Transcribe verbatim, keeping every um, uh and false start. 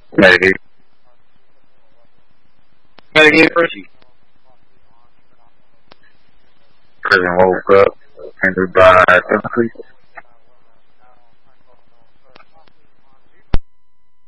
Maybe. Gotta get Frishy. Prison woke up and we buy some creatures.